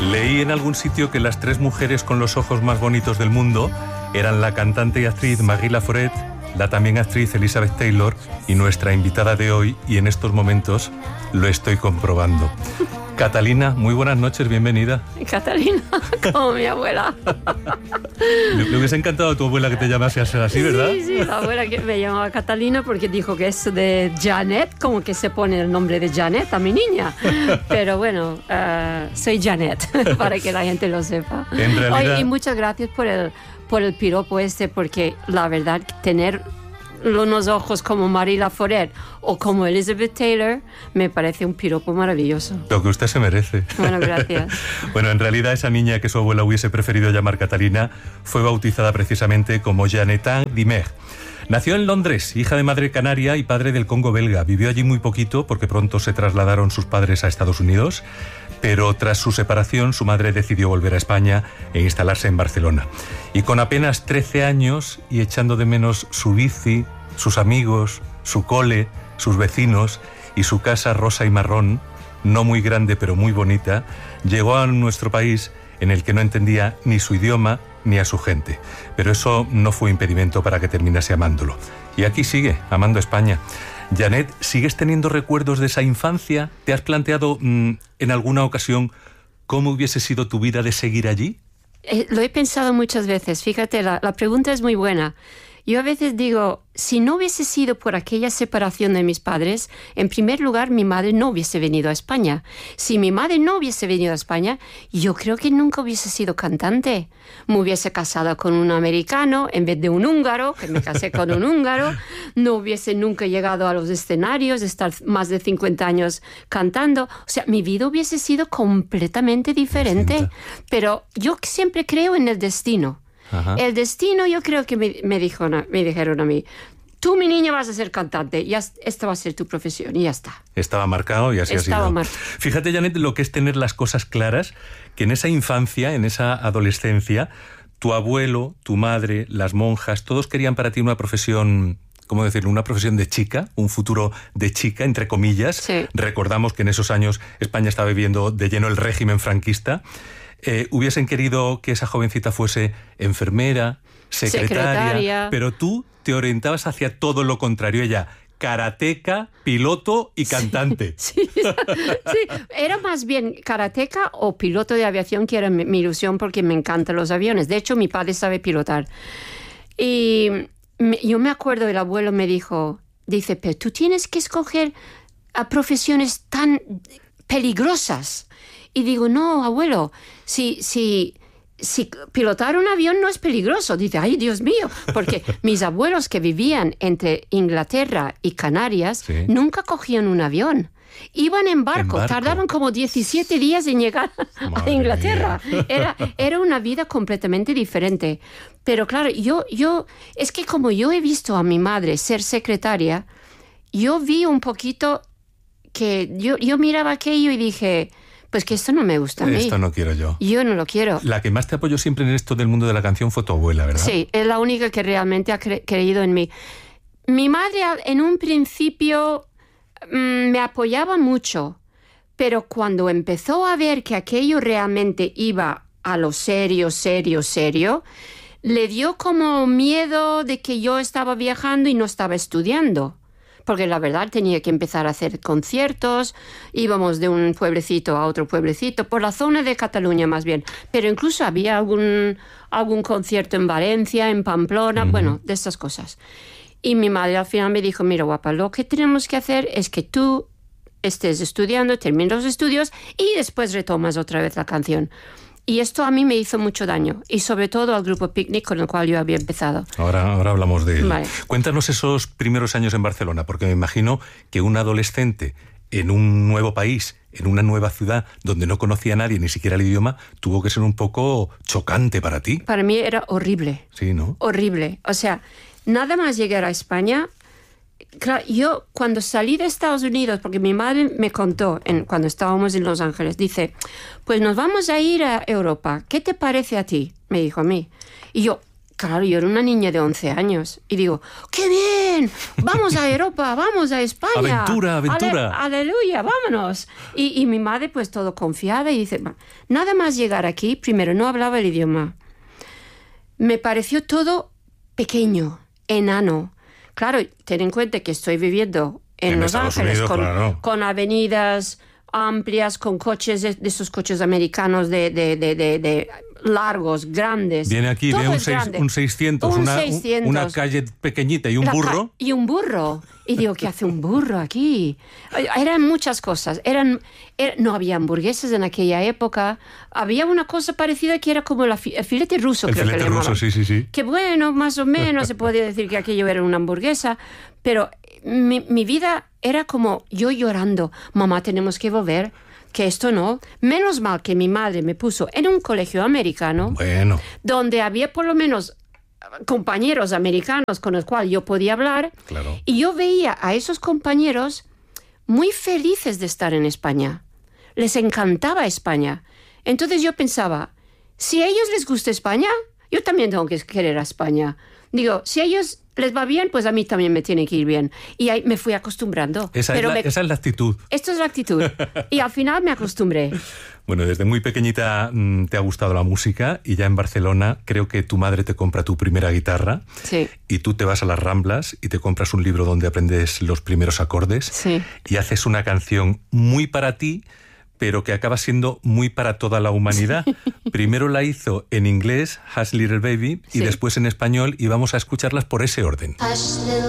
Leí en algún sitio que las 3 mujeres con los ojos más bonitos del mundo eran la cantante y actriz Marie Laforêt, la también actriz Elizabeth Taylor y nuestra invitada de hoy, y en estos momentos lo estoy comprobando. Catalina, muy buenas noches, bienvenida. Catalina, como mi abuela. Le hubiese encantado a tu abuela que te llamase así, ¿verdad? Sí, la abuela que me llamaba Catalina porque dijo que eso de Janet, como que se pone el nombre de Janet a mi niña. Pero bueno, soy Janet, para que la gente lo sepa. En realidad... Oye, y muchas gracias por el piropo porque la verdad, tener unos ojos como Marie Laforêt o como Elizabeth Taylor me parece un piropo maravilloso. Lo que usted se merece. Bueno, gracias. Bueno, en realidad esa niña que su abuela hubiese preferido llamar Catalina fue bautizada precisamente como Janetin Dimer. Nació en Londres, hija de madre canaria y padre del Congo belga. Vivió allí muy poquito porque pronto se trasladaron sus padres a Estados Unidos, pero tras su separación su madre decidió volver a España e instalarse en Barcelona. Y con apenas 13 años y echando de menos su bici, sus amigos, su cole, sus vecinos y su casa rosa y marrón, no muy grande pero muy bonita, llegó a nuestro país en el que no entendía ni su idioma ni a su gente. Pero eso no fue impedimento para que terminase amándolo. Y aquí sigue, amando España. Janet, ¿sigues teniendo recuerdos de esa infancia? ¿Te has planteado en alguna ocasión cómo hubiese sido tu vida de seguir allí? Lo he pensado muchas veces. Fíjate, la pregunta es muy buena. Yo a veces digo, si no hubiese sido por aquella separación de mis padres, en primer lugar, mi madre no hubiese venido a España. Si mi madre no hubiese venido a España, yo creo que nunca hubiese sido cantante. Me hubiese casado con un americano en vez de un húngaro, que me casé con un húngaro. No hubiese nunca llegado a los escenarios, estar más de 50 años cantando. O sea, mi vida hubiese sido completamente diferente. Pero yo siempre creo en el destino. Ajá. El destino, yo creo que me dijeron a mí, tú, mi niña, vas a ser cantante, y esta va a ser tu profesión, y ya está. Estaba marcado y así ha sido. Fíjate, Janet, lo que es tener las cosas claras, que en esa infancia, en esa adolescencia, tu abuelo, tu madre, las monjas, todos querían para ti una profesión... ¿Cómo decirlo? Una profesión de chica, un futuro de chica, entre comillas. Sí. Recordamos que en esos años España estaba viviendo de lleno el régimen franquista. Hubiesen querido que esa jovencita fuese enfermera, secretaria, pero tú te orientabas hacia todo lo contrario. Ella, karateca, piloto y cantante. Sí, era más bien karateca o piloto de aviación, que era mi ilusión porque me encantan los aviones. De hecho, mi padre sabe pilotar. Y yo me acuerdo, el abuelo me dice, pero tú tienes que escoger a profesiones tan peligrosas. Y digo, no, abuelo, si pilotar un avión no es peligroso. Dice, ay, Dios mío, porque mis abuelos que vivían entre Inglaterra y Canarias nunca cogían un avión. Iban en barco, tardaban como 17 días en llegar a Inglaterra. Era una vida completamente diferente. Pero claro, es que como yo he visto a mi madre ser secretaria, yo vi un poquito que yo miraba aquello y dije... Pues que esto no me gusta a mí. Esto no quiero yo. Yo no lo quiero. La que más te apoyó siempre en esto del mundo de la canción fue tu abuela, ¿verdad? Sí, es la única que realmente ha creído en mí. Mi madre en un principio me apoyaba mucho, pero cuando empezó a ver que aquello realmente iba a lo serio, le dio como miedo de que yo estaba viajando y no estaba estudiando. Porque la verdad tenía que empezar a hacer conciertos, íbamos de un pueblecito a otro pueblecito, por la zona de Cataluña más bien, pero incluso había algún concierto en Valencia, en Pamplona, bueno, de estas cosas. Y mi madre al final me dijo, mira guapa, lo que tenemos que hacer es que tú estés estudiando, termines los estudios y después retomas otra vez la canción. Y esto a mí me hizo mucho daño, y sobre todo al grupo Picnic con el cual yo había empezado. Ahora hablamos de él. Vale. Cuéntanos esos primeros años en Barcelona, porque me imagino que un adolescente en un nuevo país, en una nueva ciudad, donde no conocía a nadie, ni siquiera el idioma, tuvo que ser un poco chocante para ti. Para mí era horrible. Sí, ¿no? Horrible. O sea, nada más llegar a España... Claro, yo cuando salí de Estados Unidos, porque mi madre me contó cuando estábamos en Los Ángeles, dice, pues nos vamos a ir a Europa, ¿qué te parece a ti? Me dijo a mí. Y yo, claro, yo era una niña de 11 años. Y digo, ¡qué bien! ¡Vamos a Europa! ¡Vamos a España! ¡Aventura, aventura! ¡Aleluya! ¡Vámonos! Y mi madre, pues, todo confiada y dice, nada más llegar aquí, primero, no hablaba el idioma. Me pareció todo pequeño, enano. Claro, ten en cuenta que estoy viviendo en Los Ángeles Unidos, con avenidas amplias, con coches de esos coches americanos de largos, grandes. Viene aquí, todo ve un 600, una calle pequeñita y un burro. Y un burro. Y digo, ¿qué hace un burro aquí? Eran muchas cosas. No había hamburguesas en aquella época. Había una cosa parecida que era como el filete ruso, creo que le llamaban. El filete ruso, sí. Que bueno, más o menos se podía decir que aquello era una hamburguesa. Pero mi vida era como yo llorando. Mamá, tenemos que volver. Que esto no. Menos mal que mi madre me puso en un colegio americano. Bueno. Donde había por lo menos compañeros americanos con los cuales yo podía hablar. Claro. Y yo veía a esos compañeros muy felices de estar en España. Les encantaba España. Entonces yo pensaba, si a ellos les gusta España, yo también tengo que querer a España. Digo, si a ellos les va bien, pues a mí también me tiene que ir bien. Y ahí me fui acostumbrando. Esa es la actitud. Esto es la actitud. Y al final me acostumbré. Bueno, desde muy pequeñita te ha gustado la música y ya en Barcelona creo que tu madre te compra tu primera guitarra. Sí. Y tú te vas a las Ramblas y te compras un libro donde aprendes los primeros acordes. Sí. Y haces una canción muy para ti, pero que acaba siendo muy para toda la humanidad. Primero la hizo en inglés, Hush Little Baby, y después en español, y vamos a escucharlas por ese orden.